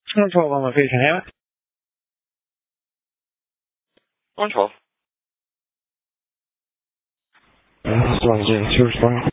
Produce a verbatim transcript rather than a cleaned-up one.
No problem. If you can have it. one twelve. Uh, this is one zero two responding.